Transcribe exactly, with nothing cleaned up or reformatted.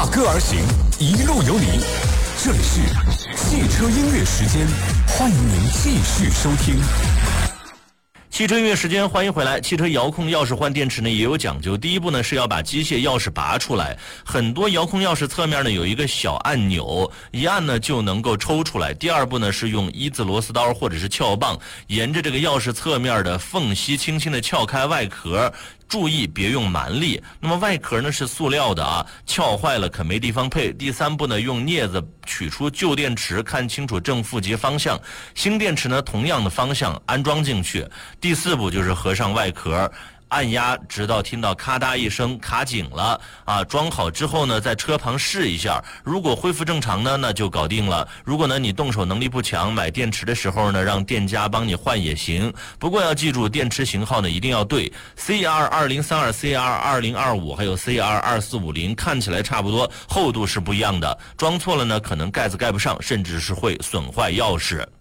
歌而行，一路有你。这里是汽车音乐时间，欢迎您继续收听。 汽车音乐时间，欢迎回来。汽车遥控钥匙换电池呢也有讲究。第一步呢是要把机械钥匙拔出来，很多遥控钥匙侧面呢有一个小按钮，一按呢就能够抽出来。第二步呢是用一字螺丝刀或者是撬棒，沿着这个钥匙侧面的缝隙轻轻的撬开外壳。注意别用蛮力。那么外壳呢是塑料的啊，撬坏了可没地方配。第三步呢，用镊子取出旧电池，看清楚正负极方向。新电池呢同样的方向安装进去。第四步就是合上外壳。按压直到听到咔嗒一声卡紧了啊！装好之后呢，在车旁试一下，如果恢复正常呢，那就搞定了。如果呢你动手能力不强，买电池的时候呢，让店家帮你换也行。不过要记住，电池型号呢一定要对 C R 二零三二、C R 二零二五还有 C R 二四五零，看起来差不多，厚度是不一样的。装错了呢，可能盖子盖不上，甚至是会损坏钥匙。